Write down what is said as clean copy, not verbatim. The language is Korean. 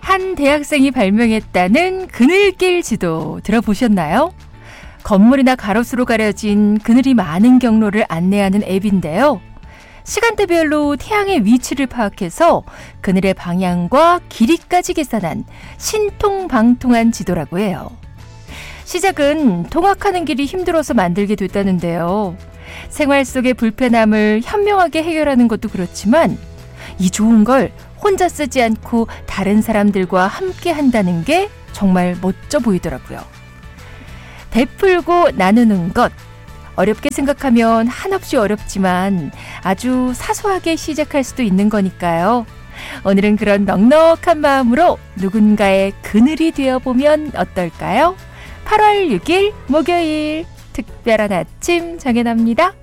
한 대학생이 발명했다는 그늘길 지도 들어보셨나요? 건물이나 가로수로 가려진 그늘이 많은 경로를 안내하는 앱인데요. 시간대별로 태양의 위치를 파악해서 그늘의 방향과 길이까지 계산한 신통방통한 지도라고 해요. 시작은 통학하는 길이 힘들어서 만들게 됐다는데요. 생활 속의 불편함을 현명하게 해결하는 것도 그렇지만 이 좋은 걸 혼자 쓰지 않고 다른 사람들과 함께 한다는 게 정말 멋져 보이더라고요. 베풀고 나누는 것. 어렵게 생각하면 한없이 어렵지만 아주 사소하게 시작할 수도 있는 거니까요. 오늘은 그런 넉넉한 마음으로 누군가의 그늘이 되어보면 어떨까요? 8월 6일 목요일 특별한 아침 정연아입니다.